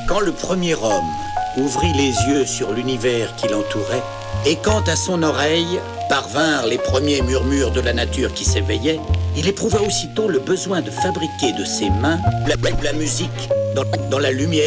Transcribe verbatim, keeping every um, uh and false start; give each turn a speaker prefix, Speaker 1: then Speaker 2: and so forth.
Speaker 1: Quand le premier homme ouvrit les yeux sur l'univers qui l'entourait, et quand à son oreille parvinrent les premiers murmures de la nature qui s'éveillait, il éprouva aussitôt le besoin de fabriquer de ses mains la, la musique dans, dans la lumière